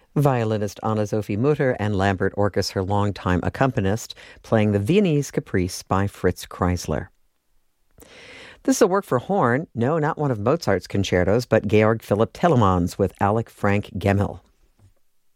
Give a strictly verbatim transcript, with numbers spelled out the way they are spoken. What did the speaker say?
Violinist Anna-Sophie Mutter and Lambert Orkus, her longtime accompanist, playing the Viennese Caprice by Fritz Kreisler. This is a work for horn. No, not one of Mozart's concertos, but Georg Philipp Telemann with Alec Frank Gemmell.